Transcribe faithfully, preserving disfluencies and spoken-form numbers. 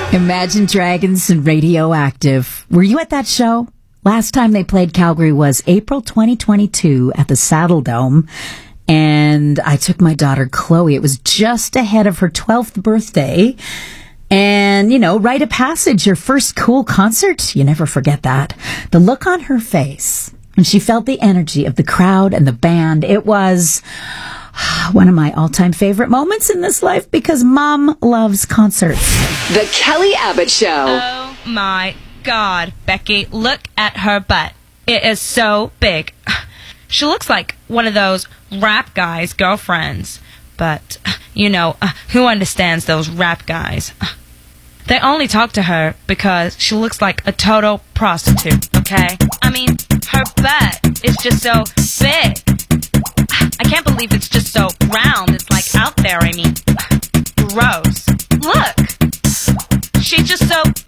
Imagine Dragons and Radioactive. Were you at that show? Last time they played Calgary was April twenty twenty-two at the Saddle Dome. And I took my daughter Chloe. It was just ahead of her twelfth birthday. And, you know, Rite of Passage, your first cool concert. You never forget that. The look on her face when she felt the energy of the crowd and the band, it was one of my all-time favorite moments in this life because Mom loves concerts. The Kelly Abbott Show. Oh, my God, Becky, look at her butt. It is so big. She looks like one of those rap guys' girlfriends. But, you know, uh, who understands those rap guys? They only talk to her because she looks like a total prostitute, okay? I mean, her butt is just so big. I can't believe it's just so round. It's like out there, I mean, gross. Look! She's just so